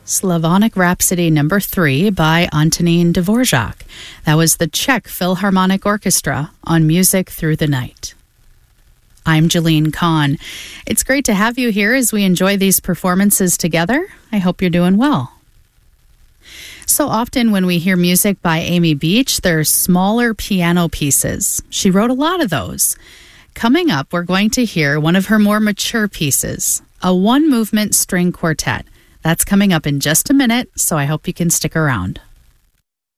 Slavonic Rhapsody No. 3 by Antonín Dvorak. That was the Czech Philharmonic Orchestra on Music Through the Night. I'm Jeline Kahn. It's great to have you here as we enjoy these performances together. I hope you're doing well. So often when we hear music by Amy Beach, they're smaller piano pieces. She wrote a lot of those. Coming up, we're going to hear one of her more mature pieces, a one-movement string quartet. That's coming up in just a minute, so I hope you can stick around.